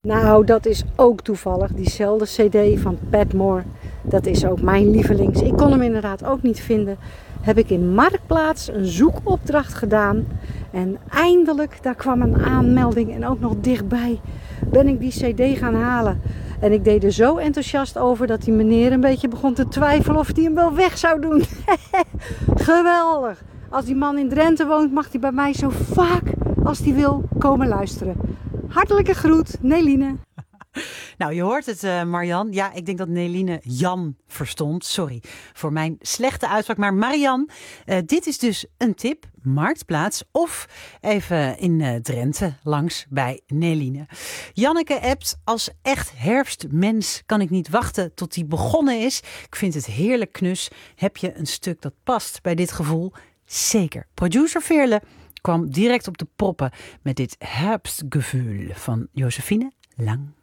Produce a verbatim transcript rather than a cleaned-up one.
Nou, dat is ook toevallig. Diezelfde cd van Pat Moore. Dat is ook mijn lievelings. Ik kon hem inderdaad ook niet vinden. Heb ik in Marktplaats een zoekopdracht gedaan. En eindelijk, daar kwam een aanmelding. En ook nog dichtbij ben ik die cd gaan halen. En ik deed er zo enthousiast over dat die meneer een beetje begon te twijfelen of hij hem wel weg zou doen. Geweldig. Als die man in Drenthe woont, mag hij bij mij zo vaak als hij wil komen luisteren. Hartelijke groet, Neline. Nou, je hoort het, uh, Marian. Ja, ik denk dat Neline Jan verstond. Sorry voor mijn slechte uitspraak. Maar Marian, uh, dit is dus een tip. Marktplaats of even in uh, Drenthe langs bij Neline. Janneke appt: als echt herfstmens kan ik niet wachten tot die begonnen is. Ik vind het heerlijk knus. Heb je een stuk dat past bij dit gevoel? Zeker. Producer Veerle kwam direct op de proppen met dit Herbstgefühl van Josephine Lang.